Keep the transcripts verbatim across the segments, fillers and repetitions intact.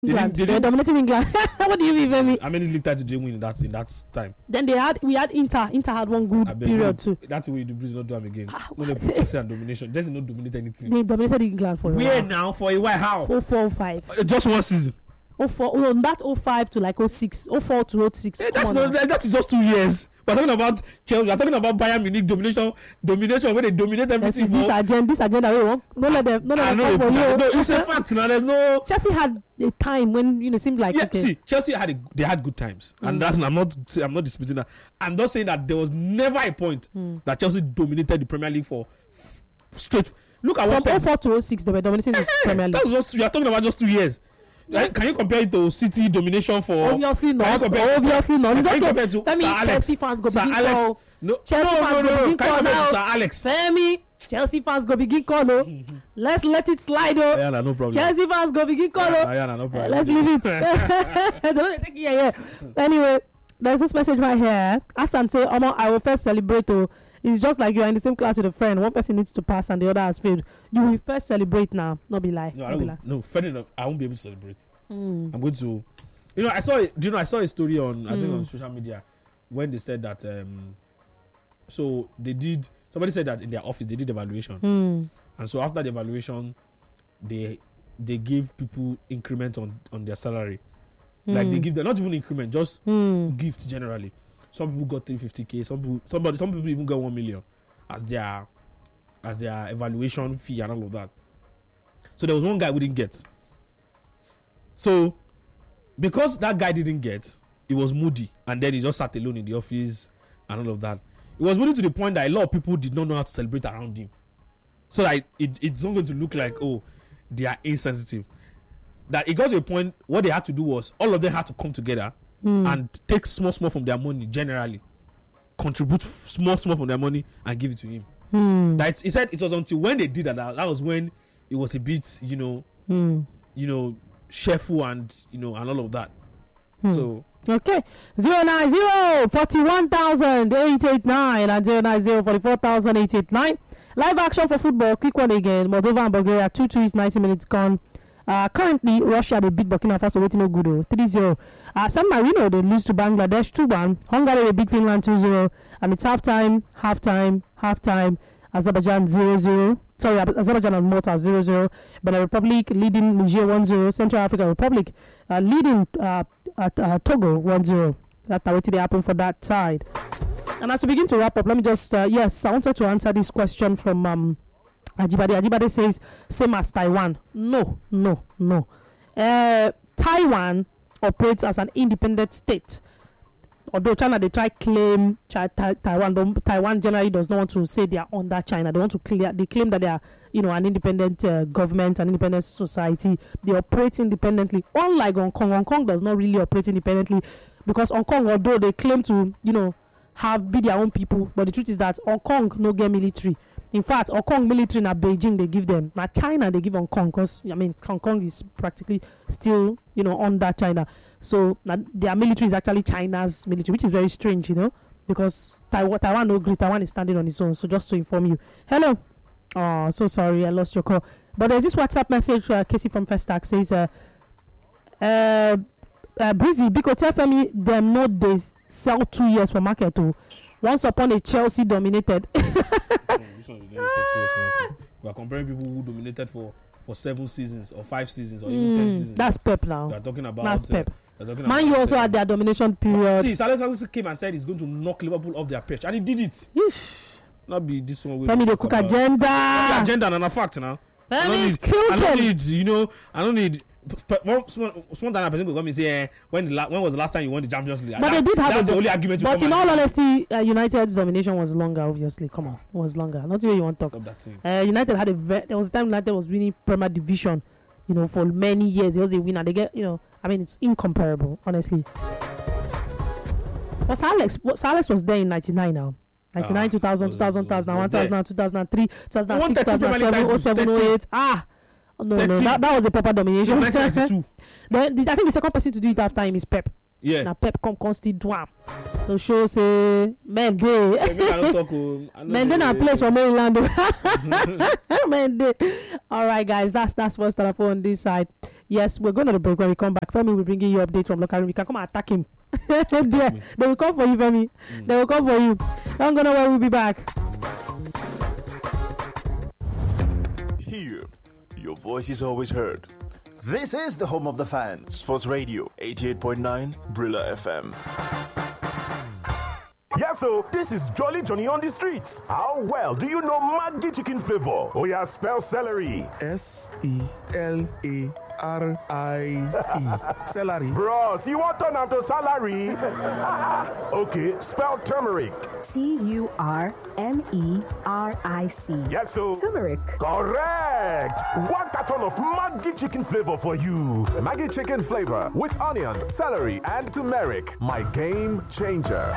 England. They They were didn't- dominating England. What do you mean, Femi? How many league titles did they win in that in that time? Then they had we had Inter. Inter had one good I beg period you, too. That's the way you do business, not do them again. Ah, No, they put Chelsea and domination. Chelsea not dominate anything. They dominated England for a Where while. now for a while? How? Oh four, oh five. Uh, Just one season. Oh four, oh, that oh five to like oh six, oh four to oh six. Eh, Come that's on not. now. That, that is just two years. We're talking about Chelsea. We're talking about Bayern Munich domination. Domination where they dominate This, everything. this for- agenda, this agenda, we won't. Don't let them. Don't I let them know. come for you. No, it's a fact. Now there's no. Chelsea had a time when you know seemed like Yeah, okay. see, Chelsea had a, they had good times, and Mm. that's I'm not I'm not disputing that. I'm just saying that there was never a point Mm. that Chelsea dominated the Premier League for f- straight. Look at From what oh Pep. four to oh six, they were dominating the Premier League. That's just you are talking about just two years. Right? Can you compare it to City domination for? Obviously Can you not. compare- Obviously not. It's Can you okay. compare it to Let me Sir Alex? Chelsea fans go Sir begin Alex. call. No, Chelsea no, fans no, go no. begin Can you call compare it to now. Sir Alex? Femi, Chelsea fans go begin call. Oh. Let's let it slide. Oh. Yeah, no problem. Chelsea fans go begin call. Oh. Yeah, no Uh, problem. let's leave it. Don't take it, yeah, yeah. Anyway, there's this message right here. Asan say, Omo, I will first celebrate. Oh. It's just like you are in the same class with a friend. One person needs to pass and the other has failed. You will first celebrate now. Not be lie. No, I Not be don't, lie. no, fair enough. I won't be able to celebrate. Mm. I'm going to, you know, I saw. Do you know? I saw a story on I think Mm. on social media when they said that. Um, so they did. Somebody said that in their office they did evaluation, Mm. and so after the evaluation, they they give people increment on on their salary. Like they Mm. give them not even increment, just Mm. gift generally. Some people got three fifty k. Some people, somebody, some people even got one million as their as their evaluation fee and all of that. So there was one guy who didn't get. So because that guy didn't get, he was moody, and then he just sat alone in the office and all of that. It was moody to the point that a lot of people did not know how to celebrate around him. So that it, it's not going to look like, oh, they are insensitive. That it got to a point what they had to do was all of them had to come together Mm. and take small small from their money generally, contribute f- small small from their money and give it to him. Mm. That he said it was until when they did that that, that was when it was a bit you know Mm. you know cheerful and you know and all of that. Hmm. So Okay. zero nine zero forty-one thousand eight eight nine and zero nine zero forty-four thousand eight eight nine. Live action for football. Quick one again. Moldova and Bulgaria. two two is ninety minutes gone. Uh, currently, Russia they beat Burkina Faso waiting no good. Oh, three zero. Uh, San Marino they lose to Bangladesh two one. Hungary they beat Finland two zero. And it's half time, half time, half time. Azerbaijan zero zero. Sorry, Ab- Azerbaijan and Malta zero zero. Benin Republic leading Niger one zero. Central African Republic uh, leading uh, at uh, Togo one zero. That's what they happen for that side. And as we begin to wrap up, let me just uh, yes, I wanted to answer this question from um, Ajibade. Ajibade says same as Taiwan. No, no, no. Uh, Taiwan operates as an independent state. Although China they try claim Chi- Tai- Taiwan, but Taiwan generally does not want to say they are under China. They want to clear. They claim that they are, you know, an independent uh, government, an independent society. They operate independently. Unlike Hong Kong, Hong Kong does not really operate independently because Hong Kong, although they claim to, you know, have be their own people, but the truth is that Hong Kong no get military. In fact, Hong Kong military na Beijing they give them. Now China they give Hong Kong because I mean Hong Kong is practically still, you know, under China. So na, their military is actually China's military, which is very strange, you know, because Taiwan, Taiwan no agree. Taiwan is standing on its own. So just to inform you. Hello. Oh, so sorry, I lost your call. But there's this WhatsApp message. Uh, Casey from Festac says, uh, uh, uh, Breezy, because tell Femi them no they sell two years for market too. Once upon a Chelsea dominated. this one is very serious. We are comparing people who dominated for, for seven seasons or five seasons or even ten Mm, seasons. that's Pep We now. are talking about. That's uh, Pep. we are talking Man, you about, also uh, had their domination period. See, Alex Ferguson came and said he's going to knock Liverpool off their perch, and he did it. Yeesh. Not be this one. we Femi the talk cook about. The agenda. agenda and a fact now. I don't Femi's need, I don't cooking. need, you know, I don't need. But one small, small time person could come and say, eh, when the la- when was the last time you won the Champions League? But that, they did have that's a the only argument. You But come in and all use. honesty, uh, United's domination was longer. Obviously, come on, it was longer. Not the way you want to talk. Stop that thing. Uh, United had a ve- there was a time United was winning Premier Division, you know, for many years. It was a winner. They get, you know, I mean, it's incomparable, honestly. But Alex, Alex was there in ninety-nine now. ninety-nine, Ah, two thousand, was- two thousand, was- was two thousand one, there. two thousand, two thousand three, two thousand won six, thirteen Premier League two thousand seven, oh titles, seven, oh eight. Ah, no, no, thirteen. that, that was a proper Since domination. nineteen ninety-two. Then the, I think the second person to do it after him is Pep. Yeah. Now Pep come come still do am. To show say men dey. Yeah, make I no talk, oh, I know Men dey the- na place for Maryland. oh. Men dey. All right, guys, that's that's what's up on this side. Yes, we're going to the break. When we come back, Femi will bring you update from local room. You can come and attack him. there, they will come for you, Femi. Mm. They will come for you. Don't go nowhere. We'll be back. Here, your voice is always heard. This is the home of the fan, Sports Radio, eighty-eight point nine, Brilla F M. Yes, so this is Jolly Johnny on the streets. How well do you know Maggi chicken flavor? Oh yeah, spell celery. S E L A R I E. Celery. Bros, you want turn to salary? Okay, spell turmeric. T U R M E R I C. Yes, so turmeric. Correct. One carton of Maggi chicken flavor for you. Maggi chicken flavor with onions, celery, and turmeric. My game changer.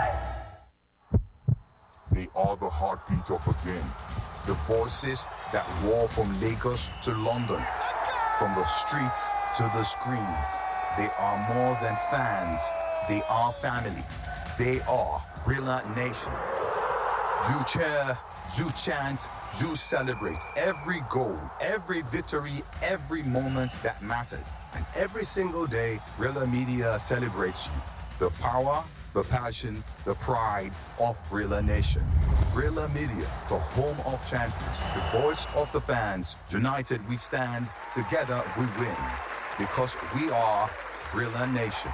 They are the heartbeat of a game. The voices that roar from Lagos to London. From the streets to the screens. They are more than fans. They are family. They are Brilla Nation. You cheer, you chant, you celebrate every goal, every victory, every moment that matters. And every single day, Brilla Media celebrates you. The power, the passion, the pride of Brilla Nation. Brilla Media, the home of champions, the voice of the fans. United we stand, together we win. Because we are Brilla Nation.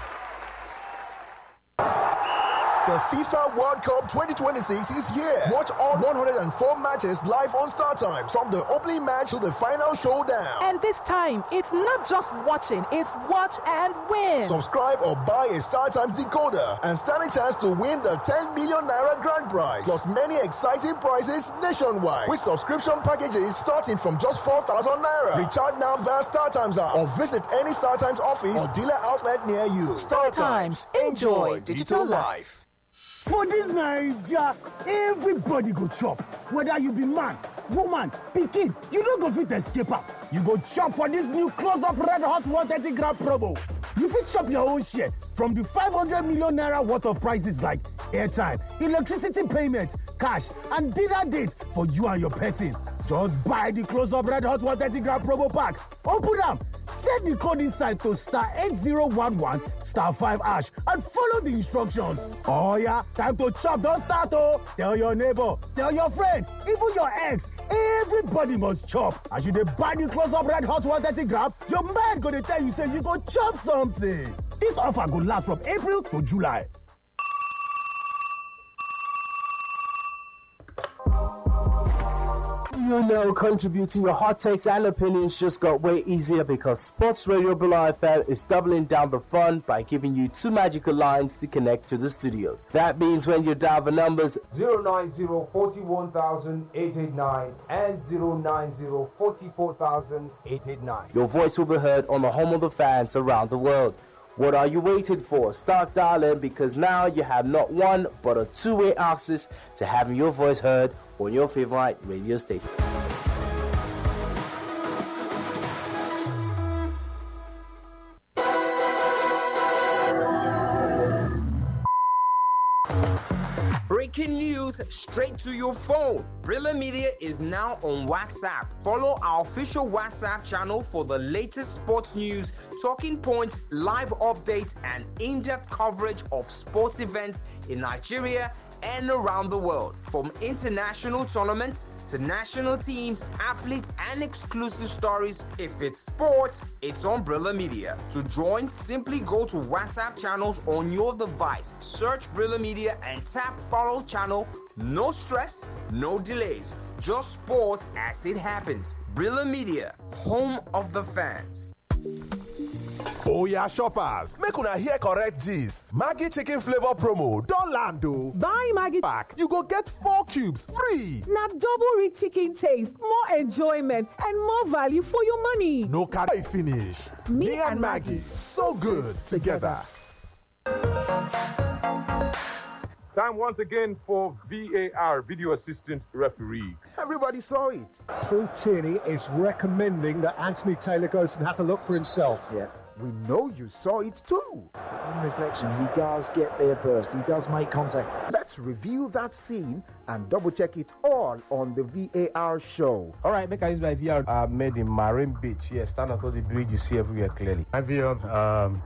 The FIFA World Cup twenty twenty-six is here. Watch all one hundred four matches live on StarTimes, from the opening match to the final showdown. And this time, it's not just watching, it's watch and win. Subscribe or buy a StarTimes decoder and stand a chance to win the ten million naira grand prize, plus many exciting prizes nationwide with subscription packages starting from just four thousand naira. Recharge now via StarTimes app or visit any StarTimes office or dealer outlet near you. StarTimes. Enjoy digital life. For this Naija, everybody go chop. Whether you be man, woman, pikin, you no go fit escape am. You go chop for this new close-up red hot one thirty gram promo. You fit chop your own share from the five hundred million naira worth of prices like airtime, electricity payment, cash, and dinner date for you and your person. Just buy the close-up red hot one thirty gram promo pack. Open am. Set the code inside to star eight zero one one star five hash and follow the instructions. Oh yeah, time to chop, don't start oh. Tell your neighbor, tell your friend, even your ex, everybody must chop. As you dey buy the close up red hot one thirty gram, your mind gonna tell you say you go chop something. This offer go last from April to July. You know, contributing your hot takes and opinions just got way easier because Sports Radio Brilla F M is doubling down the fun by giving you two magical lines to connect to the studios. That means when you dial the numbers zero nine zero four one thousand eight eight nine and zero nine zero four four thousand eight eight nine, your voice will be heard on the home of the fans around the world. What are you waiting for? Start dialing, because now you have not one but a two-way access to having your voice heard on your favorite radio station. Breaking news straight to your phone. Brilla Media is now on WhatsApp. Follow our official WhatsApp channel for the latest sports news, talking points, live updates, and in-depth coverage of sports events in Nigeria and around the world. From international tournaments to national teams, athletes, and exclusive stories. If it's sports, it's on Brilla Media. To join, simply go to WhatsApp channels on your device. Search Brilla Media and tap follow channel. No stress, no delays. Just sports as it happens. Brilla Media, home of the fans. Oh yeah, shoppers, make una hear correct gist. Maggi chicken flavor promo don land o. Buy Maggi pack, you go get four cubes free. Na double rich chicken taste, more enjoyment, and more value for your money. No carry finish. Me, Me and Maggi, so good together. Time once again for V A R, Video Assistant Referee. Everybody saw it. Paul Tierney is recommending that Anthony Taylor goes and has a look for himself. Yeah. we know you saw it too. On reflection, he does get there first. He does make contact. Let's review that scene and double check it all on the V A R show. All right, make I use my V R uh, made in Marine Beach. Yes, stand across the bridge, you see everywhere clearly. My V R um,